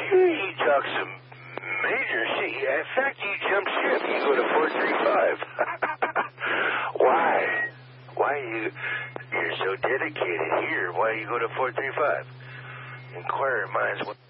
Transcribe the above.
hear you talk some major shit. In fact, you jumped ship. You go to 435. Why? You're so dedicated here. Why you go to 435? Inquirer minds.